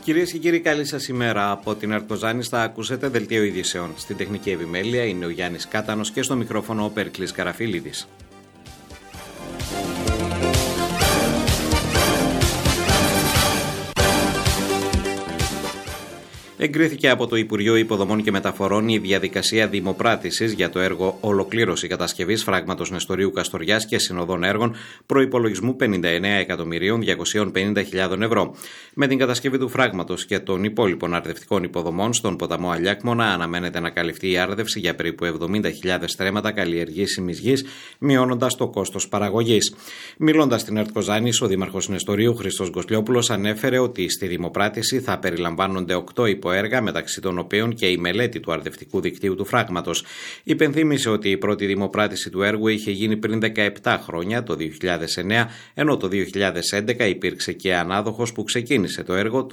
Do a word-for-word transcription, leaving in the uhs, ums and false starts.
Κυρίες και κύριοι, καλή σας ημέρα. Από την ΕΡΤ Κοζάνης θα ακούσετε δελτίο ειδήσεων. Στην τεχνική επιμέλεια είναι ο Γιάννης Κάτανος και στο μικρόφωνο ο Περκλής Καραφίλιδης. Εγκρίθηκε από το Υπουργείο Υποδομών και Μεταφορών η διαδικασία δημοπράτησης για το έργο Ολοκλήρωση κατασκευής φράγματος Νεστορίου Καστοριάς και συνοδών έργων προϋπολογισμού πενήντα εννέα εκατομμυρίων διακόσιες πενήντα χιλιάδες ευρώ. Με την κατασκευή του φράγματος και των υπόλοιπων αρδευτικών υποδομών στον ποταμό Αλιάκμονα αναμένεται να καλυφθεί η άρδευση για περίπου εβδομήντα χιλιάδες στρέμματα καλλιεργήσιμης γης, μειώνοντας το κόστος παραγωγής. Μιλώντας στην ΕΡΤ Κοζάνης, ο Δήμαρχος Νεστορίου Χρήστος Γκοσλιόπουλος ανέφερε ότι στη δημοπράτηση θα περιλαμβάνονται οκτώ υποέργα, μεταξύ των οποίων και η μελέτη του αρδευτικού δικτύου του φράγματος. Υπενθύμησε ότι η πρώτη δημοπράτηση του έργου είχε γίνει πριν δεκαεπτά χρόνια, το δύο χιλιάδες εννέα, ενώ το δύο χιλιάδες έντεκα υπήρξε και ανάδοχος που ξεκίνησε το έργο, το